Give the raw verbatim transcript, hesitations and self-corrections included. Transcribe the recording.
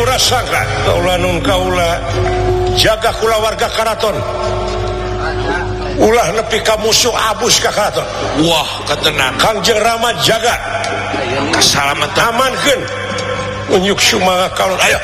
rasakan kaula nun kaula jaga kula warga karaton ulah nepi ka musuh abus ka karaton. Wah ketenang Kangjeng Rama jaga keselamatan amankeun unjuk sumaga kaulun ayo